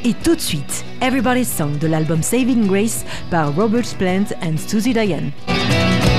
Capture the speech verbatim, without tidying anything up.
Et tout de suite, Everybody's Song de l'album Saving Grace par Robert Plant and Susie Diane.